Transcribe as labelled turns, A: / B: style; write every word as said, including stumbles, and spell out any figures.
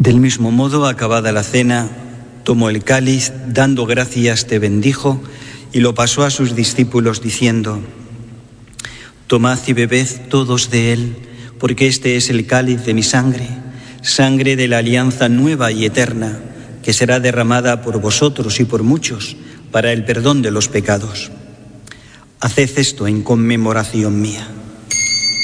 A: Del mismo modo, acabada la cena, tomó el cáliz, dando gracias, te bendijo y lo pasó a sus discípulos diciendo: tomad y bebed todos de él, porque este es el cáliz de mi sangre, sangre de la alianza nueva y eterna, que será derramada por vosotros y por muchos para el perdón de los pecados. Haced esto en conmemoración mía.